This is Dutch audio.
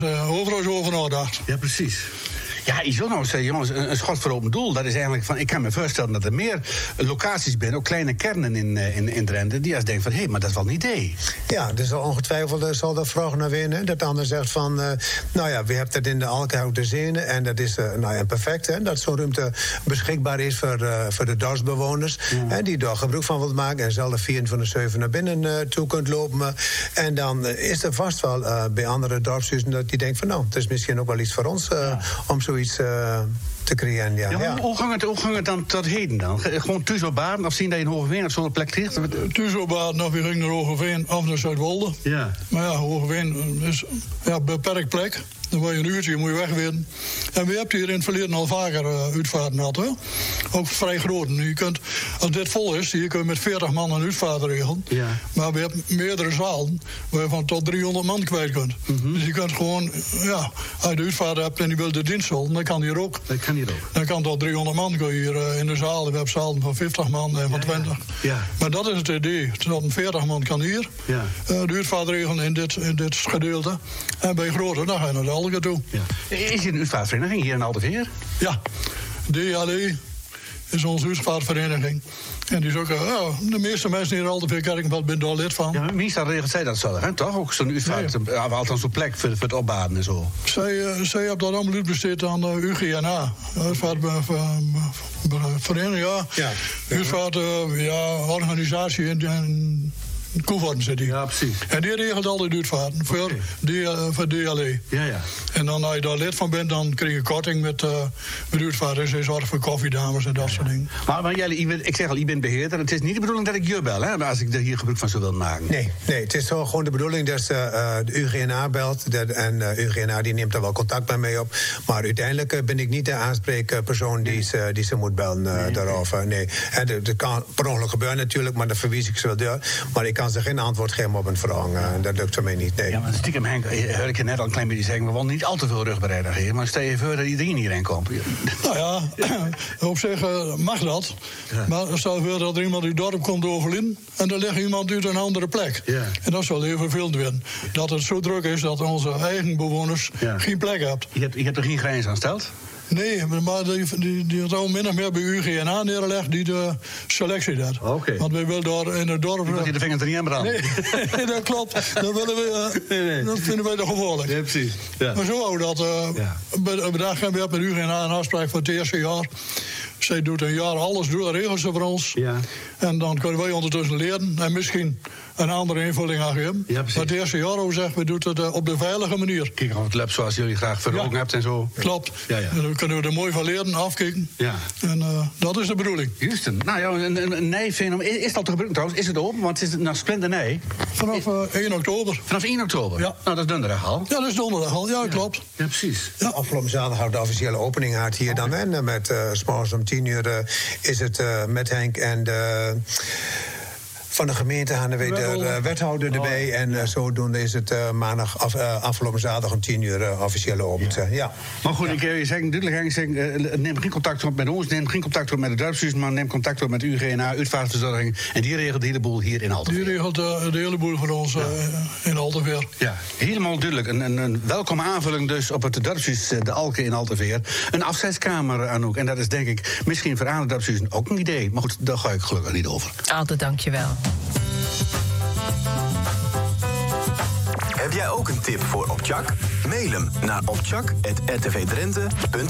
Overal is over nagedacht. Ja, precies. Ja, je zou nou zeggen, jongens, een schot voor open doel. Dat is eigenlijk van, ik kan me voorstellen dat er meer locaties zijn, ook kleine kernen in Drenthe, die als denken van, hé, maar dat is wel een idee. Ja, dus ongetwijfeld zal dat vraag naar winnen. Dat de ander zegt van, we hebben het in de Alkenhouten Zenen en dat is perfect, hè, dat zo'n ruimte beschikbaar is voor de dorpsbewoners. Ja. Die daar gebruik van wilt maken en zelf 24/7 naar binnen toe kunt lopen. En dan is er vast wel bij andere dorpshuizen dat die denken van, nou, het is misschien ook wel iets voor ons om zoiets te creëren. Ja. Hoe gang het dan tot heden dan? Gewoon thuis op Baden of zien dat je in Hogeveen op zo'n plek krijgt? Thuis op Baden of je ging naar Hogeveen of naar Zuidwolde. Ja. Maar ja, Hogeveen is een beperkt plek. Dan word je een uurtje, moet je wegwinnen. En we hebben hier in het verleden al vaker uitvaarten gehad, hè? Ook vrij groot. Je kunt, als dit vol is, hier kun je met 40 man een uitvaart regelen. Ja. Maar we hebben meerdere zalen waar je van tot 300 man kwijt kunt. Mm-hmm. Dus je kunt gewoon, als je de uitvaart hebt en je wilt de dienst houden, dan kan hier ook. Dan kan tot 300 man kun je hier in de zaal. We hebben zalen van 50 man en van 20. Ja. Maar dat is het idee. Tot 40 man kan hier. Ja. De uitvaart regelen in dit gedeelte. En bij groter, dan ga je naar de toe. Ja. Is je een uitvaartvereniging hier in Alteveer? Ja, DLE is onze uitvaartvereniging. En die is ook, de meeste mensen hier in Alteveer Kerkenveld zijn daar lid van. Ja, minister regelt zij dat zelf, hè? Toch? Ook zo'n uitvaart, althans zo'n plek voor het opbaden en zo. Zij heeft dat allemaal uitbesteed aan de UGNA. Uitvaartvereniging, organisatie en Koevoorten zit hier. Ja, precies. En die regelt altijd uitvaarten voor DLE. Ja. En dan als je daar lid van bent, dan krijg je korting met uitvaarten. Ze zorgen voor koffiedames en dat soort dingen. Maar ik zeg al, je bent beheerder. Het is niet de bedoeling dat ik je bel, hè, als ik er hier gebruik van zou willen maken. Nee, het is gewoon de bedoeling dat de UGNA belt. En UGNA die neemt er wel contact bij mee op. Maar uiteindelijk ben ik niet de aanspreekpersoon die ze moet bellen daarover. Nee. En dat kan per ongeluk gebeuren natuurlijk, maar dan verwijs ik ze wel door. Maar ik kan ze geen antwoord geven op een vraag. Dat lukt voor mij niet, nee. Ja, maar stiekem, Henk, hoor ik je net al een klein beetje zeggen, we willen niet al te veel rugbereiding geven, maar stel je voor dat iedereen hierheen komt. Nou ja, op zich mag dat. Ja. Maar stel je voor dat er iemand uit het dorp komt overlijden en dan ligt iemand uit een andere plek. Ja. En dat zal heel vervelend worden. Dat het zo druk is dat onze eigen bewoners geen plek hebben. Je hebt er geen grens aan stelt? Nee, maar die zou min of meer bij UGNA neerleggen die de selectie deed. Okay. Want wij willen daar in het dorp... Dat je de vingers er niet aan branden. Nee, dat klopt. Dat willen we, dat vinden wij toch gevaarlijk. Ja, precies. Ja. Maar zo houden we dat... Bedacht hebben we met UGNA een afspraak voor het eerste jaar. Zij doet een jaar alles door, regelt ze voor ons. Ja. En dan kunnen wij ondertussen leren en misschien een andere invulling aan geven. Ja, maar het eerste jaar, hoe zeggen we, doet het op de veilige manier. Kijk op het lab zoals jullie graag voor ogen hebt en zo. Klopt. Ja. En dan kunnen we er mooi van leren, afkijken. Ja. En dat is de bedoeling. Juist. Nou ja, een nijfenomeen. Is dat te gebruiken trouwens? Is het open? Want het is nog splinternij. Vanaf 1 oktober. Vanaf 1 oktober? Ja. Nou, dat is donderdag al. Ja, dat is donderdag al. Ja, klopt. Ja, precies. Ja. Afgelopen zaterdag houdt de officiële opening uit hier dan. En met 's morgens om 10 uur is het met Henk en de... Van de gemeente gaan we de wethouder erbij. En zodoende is het maandag afgelopen zaterdag om 10 uur officiële opent. Ja. Maar goed, ik wil je zeggen, neem geen contact op met ons, neem geen contact op met de dorpshuis, maar neem contact op met UGNA, uitvaartverzorging. En die regelt de hele boel hier in Alteveer. Die regelt de hele boel voor ons in Alteveer. Ja, helemaal duidelijk. Een welkome aanvulling dus op het dorpshuis De Alke in Alteveer. Een afscheidskamer, Anouk. En dat is denk ik misschien voor andere dorpshuizen ook een idee. Maar goed, daar ga ik gelukkig niet over. Altijd dankjewel. Heb jij ook een tip voor Opchak? Mail hem naar opchak@rtvdrenthe.nl.